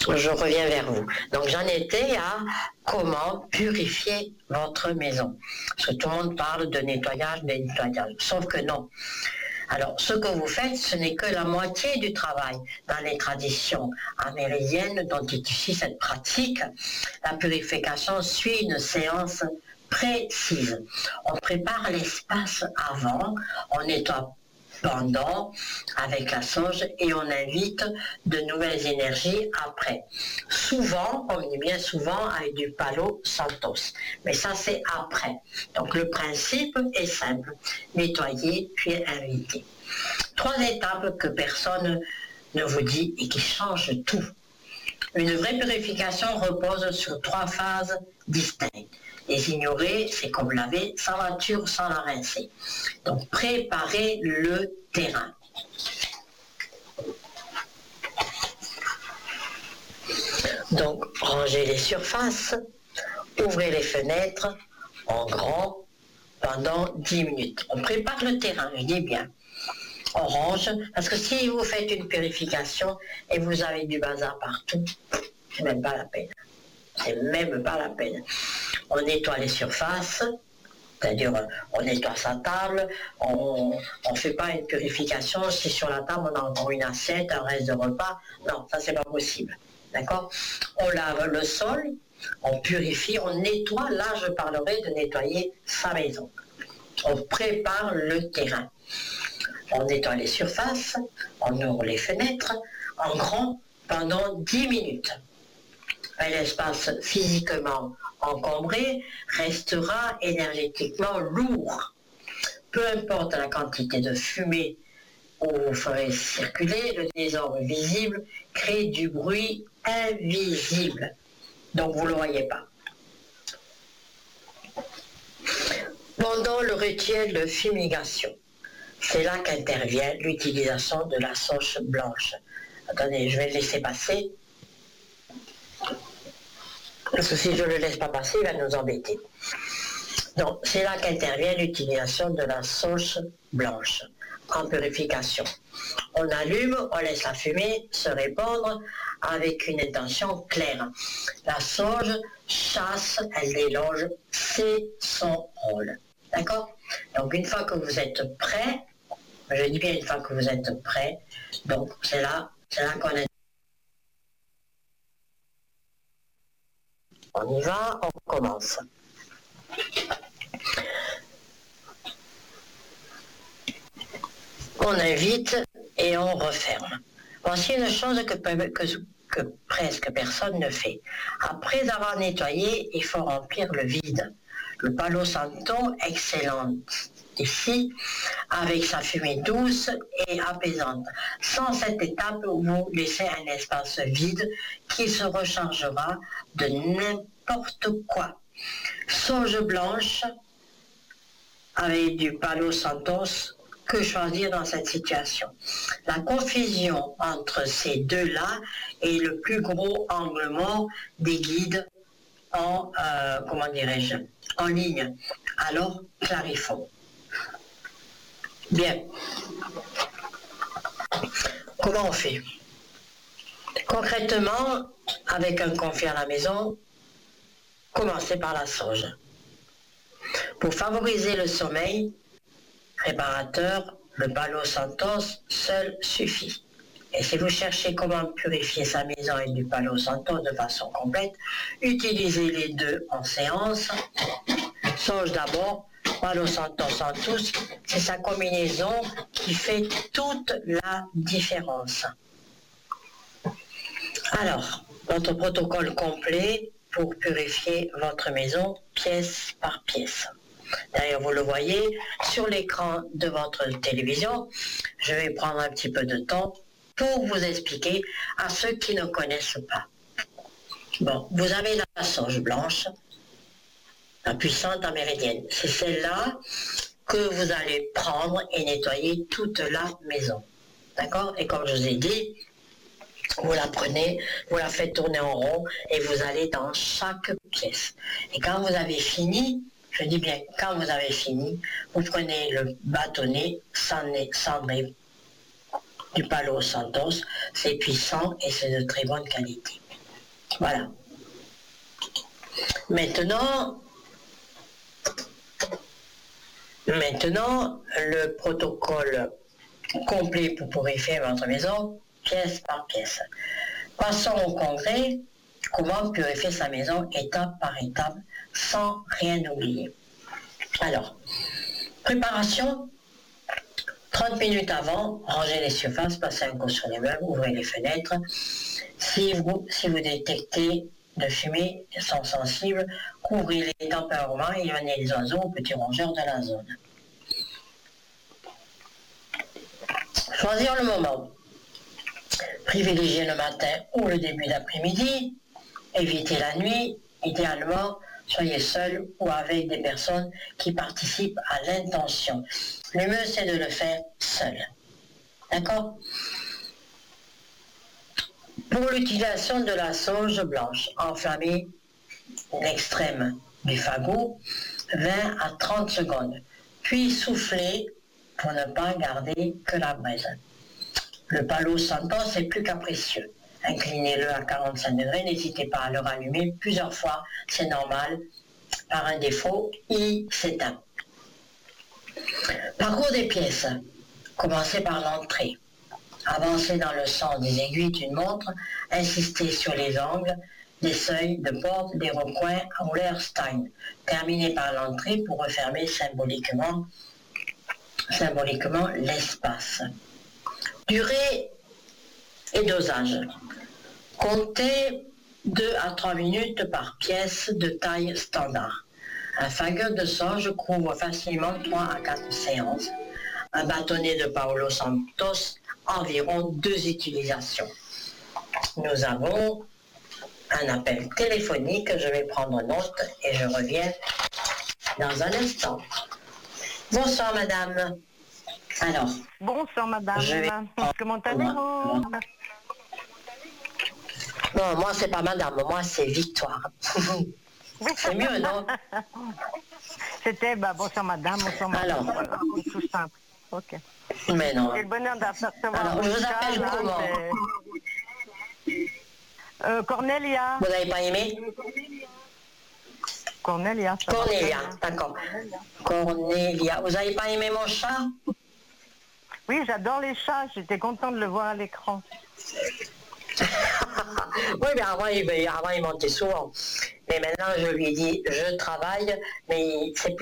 je reviens vers vous. Donc j'en étais à comment purifier votre maison. Parce que tout le monde parle de nettoyage, sauf que non. Alors, ce que vous faites, ce n'est que la moitié du travail. Dans les traditions amérindiennes dont est issue cette pratique, la purification suit une séance précise. On prépare l'espace avant, on nettoie pendant avec la sauge et on invite de nouvelles énergies après. Souvent, on dit bien souvent avec du Palo Santos, mais ça c'est après. Donc le principe est simple, nettoyer puis inviter. 3 étapes que personne ne vous dit et qui changent tout. Une vraie purification repose sur 3 phases distinctes. Les ignorer, c'est comme laver sa voiture sans la rincer. Donc, préparez le terrain. Donc, rangez les surfaces, ouvrez les fenêtres en grand pendant 10 minutes. On prépare le terrain, je dis bien. On range, parce que si vous faites une purification et vous avez du bazar partout, c'est même pas la peine. C'est même pas la peine. On nettoie les surfaces, c'est-à-dire on nettoie sa table, on ne fait pas une purification si sur la table on a encore une assiette, un reste de repas. Non, ça c'est pas possible. D'accord? On lave le sol, on purifie, on nettoie. Là, je parlerai de nettoyer sa maison. On prépare le terrain. On nettoie les surfaces, on ouvre les fenêtres en grand pendant 10 minutes. Un espace physiquement encombré restera énergétiquement lourd. Peu importe la quantité de fumée où vous ferez circuler, le désordre visible crée du bruit invisible. Donc vous ne le voyez pas. Pendant le rituel de fumigation, c'est là qu'intervient l'utilisation de la sauge blanche. Attendez, je vais le laisser passer. Parce que si je ne le laisse pas passer, il va nous embêter. Donc, c'est là qu'intervient l'utilisation de la sauge blanche en purification. On allume, on laisse la fumée se répandre avec une intention claire. La sauge chasse, elle déloge, c'est son rôle. D'accord? Donc, une fois que vous êtes prêt, je dis bien une fois que vous êtes prêt, donc c'est là qu'on a. On y va, on commence. On invite et on referme. Voici une chose que presque personne ne fait. Après avoir nettoyé, il faut remplir le vide. Le Palo Santo, excellent ici, avec sa fumée douce et apaisante. Sans cette étape, vous laissez un espace vide qui se rechargera de n'importe quoi. Sauge blanche avec du Palo Santos, que choisir dans cette situation? La confusion entre ces deux-là est le plus gros angle mort des guides en, en ligne. Alors, clarifions. Bien. Comment on fait? Concrètement, avec un confit à la maison, commencez par la sauge. Pour favoriser le sommeil réparateur, le Palo Santos seul suffit. Et si vous cherchez comment purifier sa maison avec du Palo Santos de façon complète, utilisez les deux en séance. Sauge d'abord, Palo Santos en tous, c'est sa combinaison qui fait toute la différence. Alors, notre protocole complet pour purifier votre maison pièce par pièce. D'ailleurs, vous le voyez sur l'écran de votre télévision. Je vais prendre un petit peu de temps pour vous expliquer à ceux qui ne connaissent pas. Bon, vous avez la sauge blanche, la puissante amérindienne. C'est celle-là que vous allez prendre et nettoyer toute la maison. D'accord? Et comme je vous ai dit, vous la prenez, vous la faites tourner en rond et vous allez dans chaque pièce. Et quand vous avez fini, je dis bien, quand vous avez fini, vous prenez le bâtonnet cendré du Palo Santos. C'est puissant et c'est de très bonne qualité. Voilà. Maintenant, le protocole complet pour purifier votre maison, pièce par pièce. Passons au congrès, comment purifier sa maison étape par étape sans rien oublier. Alors, préparation, 30 minutes avant, rangez les surfaces, passez un coup sur les meubles, ouvrez les fenêtres. Si vous détectez de fumée sont sensibles, couvrez les temporairement et éloignez les oiseaux aux petits rongeurs de la zone. Choisir le moment. Privilégiez le matin ou le début d'après-midi. Évitez la nuit. Idéalement, soyez seul ou avec des personnes qui participent à l'intention. Le mieux, c'est de le faire seul. D'accord ? Pour l'utilisation de la sauge blanche, enflammez l'extrême du fagot 20 à 30 secondes, puis soufflez pour ne pas garder que la braise. Le Palo Santo est plus capricieux. Inclinez-le à 45 degrés, n'hésitez pas à le rallumer plusieurs fois, c'est normal. Par un défaut, il s'éteint. Parcours des pièces. Commencez par l'entrée. Avancez dans le sens des aiguilles d'une montre, insistez sur les angles, des seuils de porte, des recoins en Stein. Terminez par l'entrée pour refermer symboliquement l'espace. Durée et dosage. Comptez 2 à 3 minutes par pièce de taille standard. Un fagot de sauge couvre facilement 3 à 4 séances. Un bâtonnet de Palo Santo, environ 2 utilisations. Nous avons un appel téléphonique, je vais prendre note et je reviens dans un instant. Bonsoir madame. Alors. Bonsoir madame. Comment allez-vous? Non, moi c'est pas madame, moi c'est Victoire. C'est mieux, non? C'était bonsoir madame, bonsoir madame. Alors. Voilà, tout simple. Ok. Mais non. J'ai le bonheur d'apercevoir. Alors, je vous appelle comment? Cornelia. Vous n'avez pas aimé? Cornelia. Cornelia, d'accord. Cornelia. Vous n'avez pas aimé mon chat? Oui, j'adore les chats. J'étais contente de le voir à l'écran. Oui, mais avant il montait souvent. Mais maintenant, je lui ai dit, je travaille, mais c'est plus